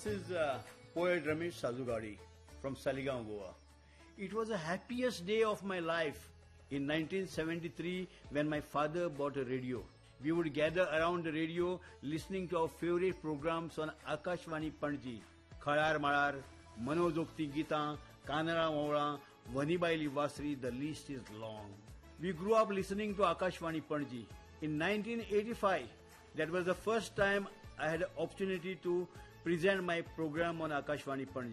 is poet Ramesh Sajugadi from Saligaon, Goa. It was the happiest day of my life in 1973 when my father bought a radio. We would gather around the radio listening to our favorite programs on Akashvani Panji, Khalar Malar, Manojokti Gita, Kanara Maura, Vanibai Livasri, the list is long. We grew up listening to Akashvani Panji. In 1985, that was the first time I had an opportunity to present my program on Akashvani Panji.